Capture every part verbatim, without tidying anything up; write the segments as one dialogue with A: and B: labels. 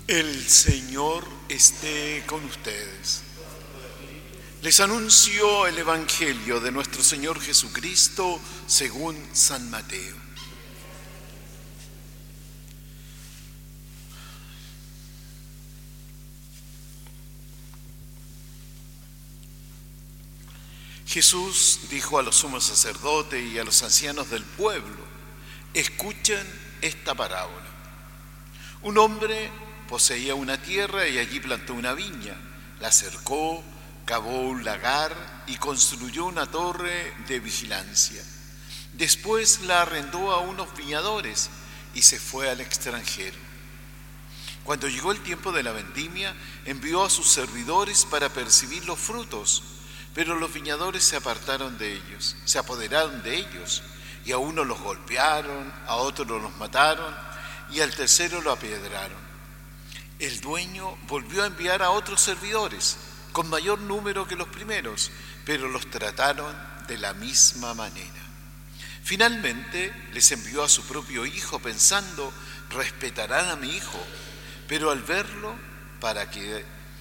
A: El Señor esté con ustedes. Les anuncio el Evangelio de nuestro Señor Jesucristo según San Mateo. Jesús dijo a los sumos sacerdotes y a los ancianos del pueblo: escuchen esta parábola. Un hombre poseía una tierra y allí plantó una viña, la cercó, cavó un lagar y construyó una torre de vigilancia. Después la arrendó a unos viñadores y se fue al extranjero. Cuando llegó el tiempo de la vendimia, envió a sus servidores para percibir los frutos, pero los viñadores se apartaron de ellos, se apoderaron de ellos, y a uno los golpearon, a otro los mataron y al tercero lo apedrearon. El dueño volvió a enviar a otros servidores, con mayor número que los primeros, pero los trataron de la misma manera. Finalmente les envió a su propio hijo pensando: respetarán a mi hijo. Pero al verlo, para que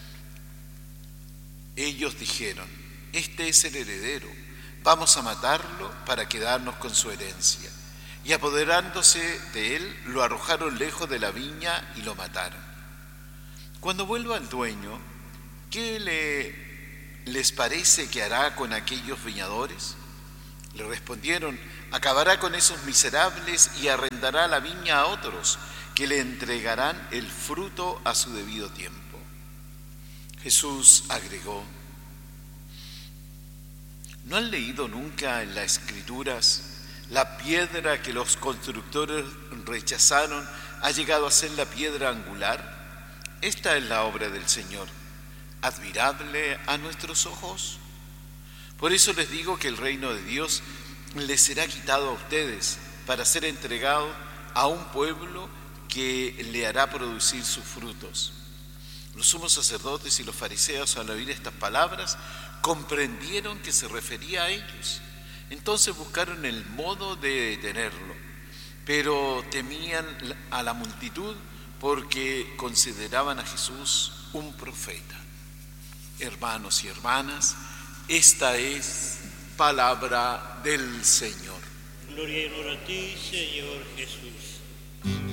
A: ellos dijeron: este es el heredero, vamos a matarlo para quedarnos con su herencia. Y apoderándose de él, lo arrojaron lejos de la viña y lo mataron. Cuando vuelva el dueño, ¿qué le, les parece que hará con aquellos viñadores? Le respondieron: acabará con esos miserables y arrendará la viña a otros, que le entregarán el fruto a su debido tiempo. Jesús agregó: ¿no han leído nunca en las Escrituras: la piedra que los constructores rechazaron ha llegado a ser la piedra angular? Esta es la obra del Señor, admirable a nuestros ojos. Por eso les digo que el reino de Dios les será quitado a ustedes para ser entregado a un pueblo que le hará producir sus frutos. Los sumos sacerdotes y los fariseos, al oír estas palabras, comprendieron que se refería a ellos. Entonces buscaron el modo de detenerlo, pero temían a la multitud porque consideraban a Jesús un profeta. Hermanos y hermanas, esta es palabra del Señor.
B: Gloria y honor a ti, Señor Jesús.